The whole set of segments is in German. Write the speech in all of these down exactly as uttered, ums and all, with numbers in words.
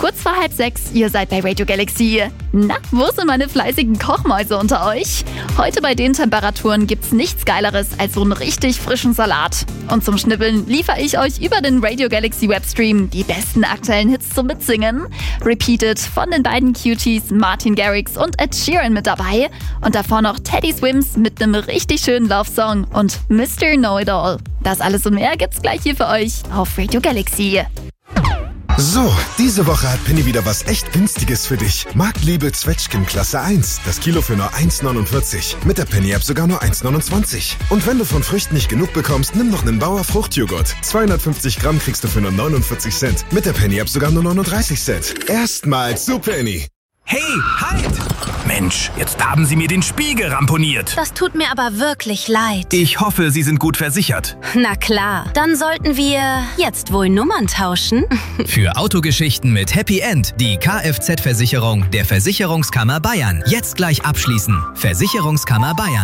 Kurz vor halb sechs, ihr seid bei Radio Galaxy. Na, wo sind meine fleißigen Kochmäuse unter euch? Heute bei den Temperaturen gibt's nichts Geileres als so einen richtig frischen Salat. Und zum Schnibbeln liefere ich euch über den Radio Galaxy Webstream die besten aktuellen Hits zum Mitsingen. Repeated von den beiden Cuties Martin Garrix und Ed Sheeran mit dabei. Und davor noch Teddy Swims mit einem richtig schönen Love-Song und Mister Know-It-All. Das alles und mehr gibt's gleich hier für euch auf Radio Galaxy. So, diese Woche hat Penny wieder was echt Günstiges für dich. Marktliebe Zwetschgen Klasse eins. Das Kilo für nur eins neunundvierzig. Mit der Penny-App sogar nur eins neunundzwanzig. Und wenn du von Früchten nicht genug bekommst, nimm noch einen Bauer Fruchtjoghurt. zweihundertfünfzig Gramm kriegst du für nur neunundvierzig Cent. Mit der Penny-App sogar nur neununddreißig Cent. Erstmals zu Penny. Hey, halt! Mensch, jetzt haben Sie mir den Spiegel ramponiert. Das tut mir aber wirklich leid. Ich hoffe, Sie sind gut versichert. Na klar, dann sollten wir jetzt wohl Nummern tauschen. Für Autogeschichten mit Happy End die Kfz-Versicherung der Versicherungskammer Bayern. Jetzt gleich abschließen. Versicherungskammer Bayern.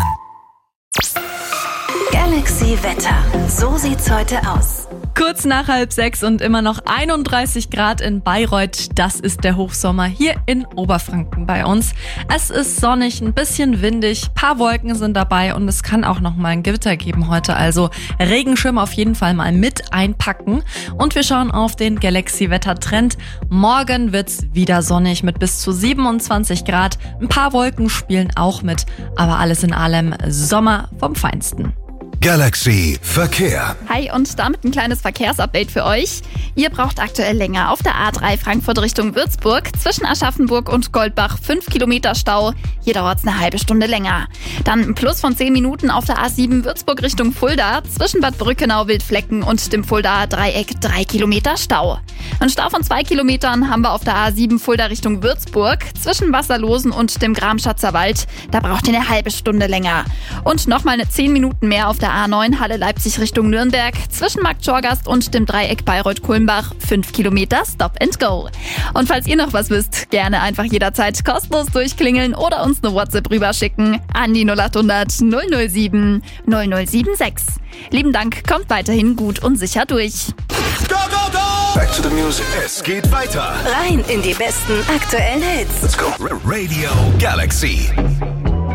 Galaxy Wetter. So sieht's heute aus. Kurz nach halb sechs und immer noch einunddreißig Grad in Bayreuth. Das ist der Hochsommer hier in Oberfranken bei uns. Es ist sonnig, ein bisschen windig, paar Wolken sind dabei und es kann auch noch mal ein Gewitter geben heute. Also Regenschirm auf jeden Fall mal mit einpacken. Und wir schauen auf den Galaxy-Wetter-Trend. Morgen wird's wieder sonnig mit bis zu siebenundzwanzig Grad. Ein paar Wolken spielen auch mit, aber alles in allem Sommer vom Feinsten. Galaxy Verkehr. Hi und damit ein kleines Verkehrsupdate für euch. Ihr braucht aktuell länger auf der A drei Frankfurt Richtung Würzburg. Zwischen Aschaffenburg und Goldbach fünf Kilometer Stau. Hier dauert es eine halbe Stunde länger. Dann ein Plus von zehn Minuten auf der A sieben Würzburg Richtung Fulda. Zwischen Bad Brückenau, Wildflecken und dem Fuldaer Dreieck drei Kilometer Stau. Ein Stau von zwei Kilometern haben wir auf der A sieben Fulda Richtung Würzburg. Zwischen Wasserlosen und dem Gramschatzer Wald. Da braucht ihr eine halbe Stunde länger. Und nochmal eine zehn Minuten mehr auf der A neun Halle Leipzig Richtung Nürnberg. Zwischen Markt Schorgast und dem Dreieck Bayreuth-Kulmbach fünf Kilometer Stop and Go. Und falls ihr noch was wisst, gerne einfach jederzeit kostenlos durchklingeln oder uns eine WhatsApp rüberschicken an die null achthundert null null sieben null null sieben sechs. Lieben Dank, kommt weiterhin gut und sicher durch. Go, go, go! Back to the music. Es geht weiter. Rein in die besten aktuellen Hits. Let's go. Radio Galaxy.